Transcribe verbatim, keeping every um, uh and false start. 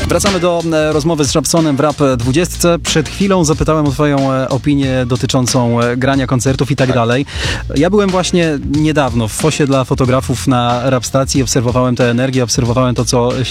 Wracamy do e, rozmowy z Żabsonem w Rap dwudziestce. Przed chwilą zapytałem o twoją e, opinię dotyczącą e, grania koncertów i tak, tak dalej. Ja byłem właśnie niedawno w Fosie dla fotografów na Rap Stacji, obserwowałem tę energię, obserwowałem to, co